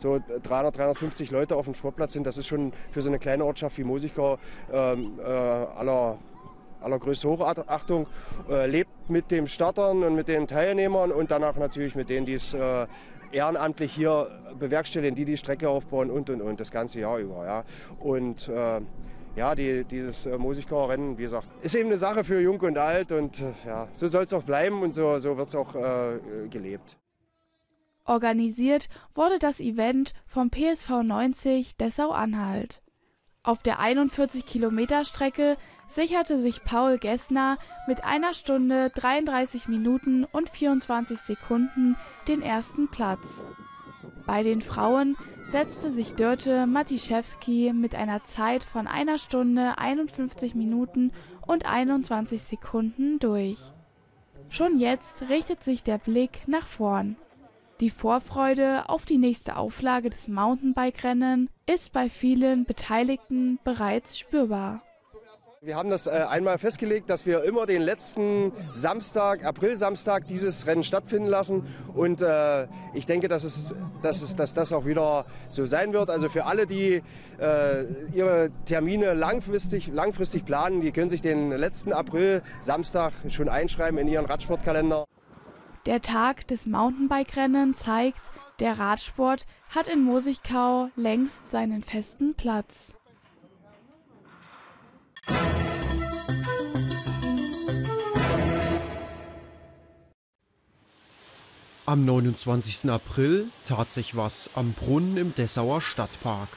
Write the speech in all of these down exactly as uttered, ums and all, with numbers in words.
so dreihundert, dreihundertfünfzig Leute auf dem Sportplatz sind. Das ist schon für so eine kleine Ortschaft wie Mosigau ähm, äh, aller allergrößte Hochachtung, äh, lebt mit den Startern und mit den Teilnehmern und danach natürlich mit denen, die es äh, ehrenamtlich hier bewerkstelligen, die die Strecke aufbauen und und und das ganze Jahr über. Ja. Und äh, ja, die, dieses äh, Mosigauer Rennen, wie gesagt, ist eben eine Sache für Jung und Alt und äh, ja, so soll es auch bleiben und so, so wird es auch äh, gelebt. Organisiert wurde das Event vom P S V neunzig Dessau-Anhalt. Auf der einundvierzig Kilometer Strecke sicherte sich Paul Gessner mit einer Stunde dreiunddreißig Minuten und vierundzwanzig Sekunden den ersten Platz. Bei den Frauen setzte sich Dörte Matiszewski mit einer Zeit von einer Stunde einundfünfzig Minuten und einundzwanzig Sekunden durch. Schon jetzt richtet sich der Blick nach vorn. Die Vorfreude auf die nächste Auflage des Mountainbike-Rennen ist bei vielen Beteiligten bereits spürbar. Wir haben das äh, einmal festgelegt, dass wir immer den letzten Samstag, April-Samstag, dieses Rennen stattfinden lassen. Und äh, ich denke, dass, es, dass, es, dass das auch wieder so sein wird. Also für alle, die äh, ihre Termine langfristig, langfristig planen, die können sich den letzten April-Samstag schon einschreiben in ihren Radsportkalender. Der Tag des Mountainbike-Rennen zeigt, der Radsport hat in Mosigkau längst seinen festen Platz. Am neunundzwanzigsten April tat sich was am Brunnen im Dessauer Stadtpark.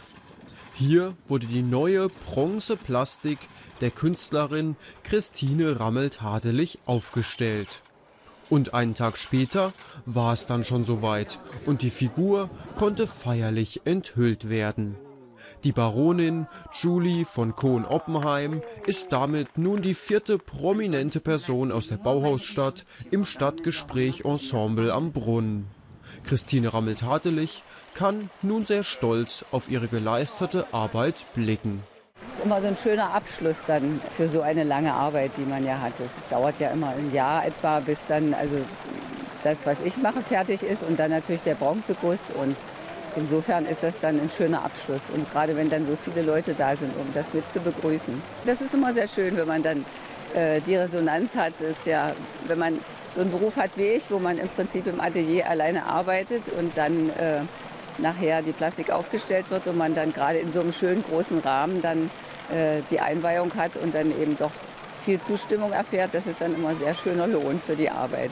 Hier wurde die neue Bronzeplastik der Künstlerin Christine Rammelt-Hadelich aufgestellt. Und einen Tag später war es dann schon soweit und die Figur konnte feierlich enthüllt werden. Die Baronin Julie von Cohn-Oppenheim ist damit nun die vierte prominente Person aus der Bauhausstadt im Stadtgespräch-Ensemble am Brunnen. Christine Rammelt-Hadelich kann nun sehr stolz auf ihre geleistete Arbeit blicken. Das ist immer so ein schöner Abschluss dann für so eine lange Arbeit, die man ja hat. Es dauert ja immer ein Jahr etwa, bis dann also das, was ich mache, fertig ist und dann natürlich der Bronzeguss. Und insofern ist das dann ein schöner Abschluss. Und gerade wenn dann so viele Leute da sind, um das mit zu begrüßen. Das ist immer sehr schön, wenn man dann äh, die Resonanz hat. Ist ja, wenn man so einen Beruf hat wie ich, wo man im Prinzip im Atelier alleine arbeitet und dann äh, nachher die Plastik aufgestellt wird und man dann gerade in so einem schönen großen Rahmen dann äh, die Einweihung hat und dann eben doch viel Zustimmung erfährt, das ist dann immer ein sehr schöner Lohn für die Arbeit.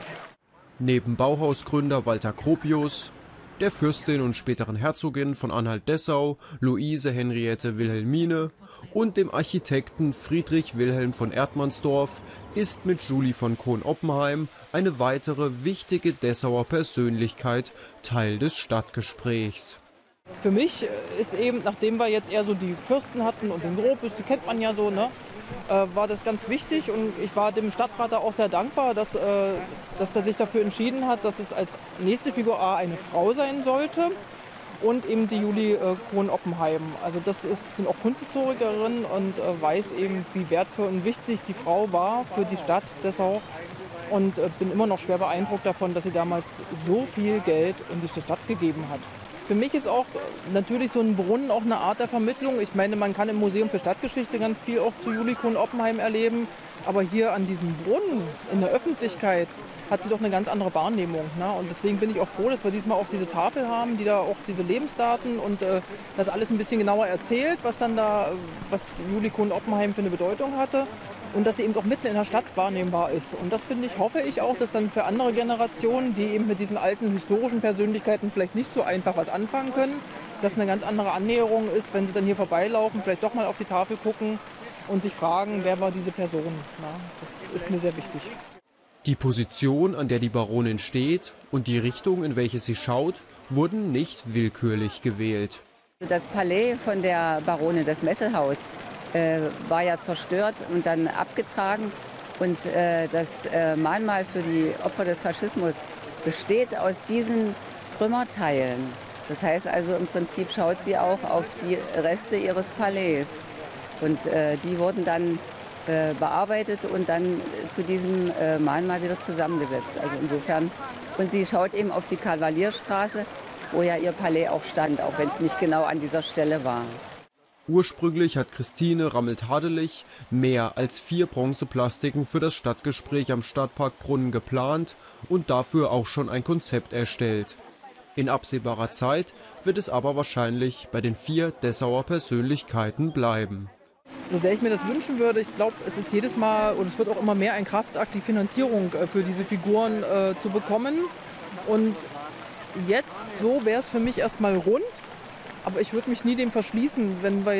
Neben Bauhausgründer Walter Gropius, der Fürstin und späteren Herzogin von Anhalt-Dessau, Luise Henriette Wilhelmine, und dem Architekten Friedrich Wilhelm von Erdmannsdorf ist mit Julie von Cohn-Oppenheim eine weitere wichtige Dessauer Persönlichkeit Teil des Stadtgesprächs. Für mich ist eben, nachdem wir jetzt eher so die Fürsten hatten und den Gropius, die kennt man ja so, ne, äh, war das ganz wichtig und ich war dem Stadtrat da auch sehr dankbar, dass, äh, dass er sich dafür entschieden hat, dass es als nächste Figur A eine Frau sein sollte und eben die Julie äh, Cohn-Oppenheim. Also das ist, bin auch Kunsthistorikerin und äh, weiß eben, wie wertvoll und wichtig die Frau war für die Stadt Dessau und äh, bin immer noch schwer beeindruckt davon, dass sie damals so viel Geld in die Stadt gegeben hat. Für mich ist auch natürlich so ein Brunnen auch eine Art der Vermittlung. Ich meine, man kann im Museum für Stadtgeschichte ganz viel auch zu Julie Cohn-Oppenheim erleben. Aber hier an diesem Brunnen, in der Öffentlichkeit, hat sie doch eine ganz andere Wahrnehmung. Ne? Und deswegen bin ich auch froh, dass wir diesmal auch diese Tafel haben, die da auch diese Lebensdaten und äh, das alles ein bisschen genauer erzählt, was dann da, was Julie Cohn-Oppenheim für eine Bedeutung hatte. Und dass sie eben auch mitten in der Stadt wahrnehmbar ist. Und das finde ich, hoffe ich auch, dass dann für andere Generationen, die eben mit diesen alten historischen Persönlichkeiten vielleicht nicht so einfach was anfangen können, dass eine ganz andere Annäherung ist, wenn sie dann hier vorbeilaufen, vielleicht doch mal auf die Tafel gucken und sich fragen, wer war diese Person. Na, das ist mir sehr wichtig. Die Position, an der die Baronin steht und die Richtung, in welche sie schaut, wurden nicht willkürlich gewählt. Das Palais von der Baronin, das Messelhaus, war ja zerstört und dann abgetragen. Und äh, das äh, Mahnmal für die Opfer des Faschismus besteht aus diesen Trümmerteilen. Das heißt also, im Prinzip schaut sie auch auf die Reste ihres Palais. Und äh, die wurden dann äh, bearbeitet und dann zu diesem äh, Mahnmal wieder zusammengesetzt. Also insofern. Und sie schaut eben auf die Kavalierstraße, wo ja ihr Palais auch stand, auch wenn es nicht genau an dieser Stelle war. Ursprünglich hat Christine Rammelt-Hadelich mehr als vier Bronzeplastiken für das Stadtgespräch am Stadtpark Brunnen geplant und dafür auch schon ein Konzept erstellt. In absehbarer Zeit wird es aber wahrscheinlich bei den vier Dessauer Persönlichkeiten bleiben. So sehr ich mir das wünschen würde, ich glaube, es ist jedes Mal und es wird auch immer mehr ein Kraftakt, die Finanzierung für diese Figuren äh, zu bekommen. Und jetzt so wäre es für mich erstmal rund, aber ich würde mich nie dem verschließen, wenn wir